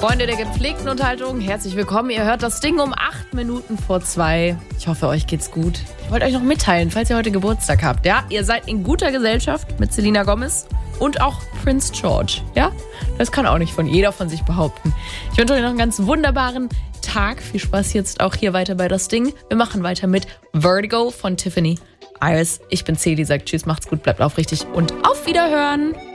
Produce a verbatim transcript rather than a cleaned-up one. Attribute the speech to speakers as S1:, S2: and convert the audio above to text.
S1: Freunde der gepflegten Unterhaltung, herzlich willkommen. Ihr hört das Ding um acht Minuten vor zwei. Ich hoffe, euch geht's gut. Ich wollte euch noch mitteilen, falls ihr heute Geburtstag habt. Ja, ihr seid in guter Gesellschaft mit Selena Gomez und auch Prince George. Ja, das kann auch nicht von jeder von sich behaupten. Ich wünsche euch noch einen ganz wunderbaren Tag. Viel Spaß jetzt auch hier weiter bei das Ding. Wir machen weiter mit Vertigo von Tiffany Iris. Ich bin C, die sagt Tschüss, macht's gut, bleibt aufrichtig und auf Wiederhören.